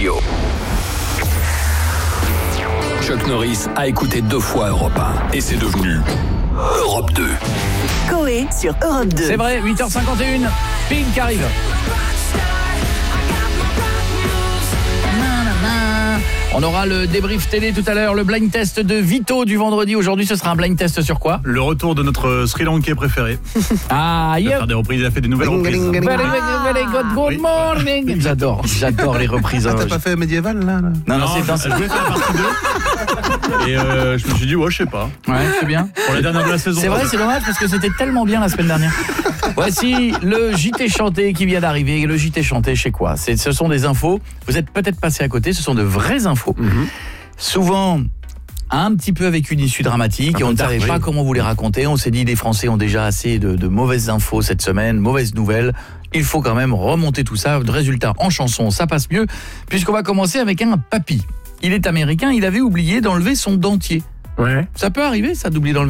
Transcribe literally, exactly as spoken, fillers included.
radio. Chuck Norris a écouté deux fois Europe un et c'est devenu Europe deux. Coé sur Europe deux. C'est vrai, huit heures cinquante et une, Pink arrive. On aura le débrief télé tout à l'heure, le blind test de Vito du vendredi. Aujourd'hui, ce sera un blind test sur quoi ? Le retour de notre Sri Lankais préféré. Ah, il va faire des reprises, il a fait des nouvelles reprises. Very, very good, good Oui. morning. J'adore, j'adore les reprises. Ah, t'as pas fait médiéval là, là Non, non, Non, c'est dans je voulais faire la partie deux. Et euh, je me suis dit, ouais, je sais pas. Ouais, c'est bien. Pour la dernière de la saison. C'est vrai, c'est dommage parce que c'était tellement bien la semaine dernière. Voici le J T chanté qui vient d'arriver. Et le J T chanté chez quoi ? C'est, ce sont des infos. Vous êtes peut-être passé à côté. Ce sont de vraies infos. Mm-hmm. Souvent un petit peu avec une issue dramatique. Un et on peu ne savait tard, pas oui. comment vous les raconter. On s'est dit les Français ont déjà assez de, de mauvaises infos cette semaine, mauvaises nouvelles. Il faut quand même remonter tout ça. Résultat, en chanson, ça passe mieux. Puisqu'on va commencer avec un papy. Il est américain, il avait oublié d'enlever son dentier. Ouais. Ça peut arriver, ça, d'oublier d'enlever